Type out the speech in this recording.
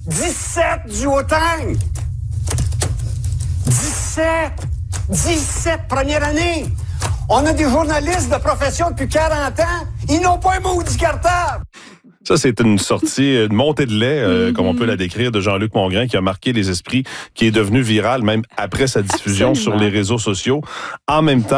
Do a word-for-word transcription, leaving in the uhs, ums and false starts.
dix-sept du Haut-Tang! dix-sept! dix-sept, première année! On a des journalistes de profession depuis quarante ans, ils n'ont pas un maudit cartable! Ça, c'est une sortie, une montée de lait, euh, mm-hmm. comme on peut la décrire, de Jean-Luc Mongrain, qui a marqué les esprits, qui est devenu viral même après sa diffusion Absolument. Sur les réseaux sociaux. En même temps,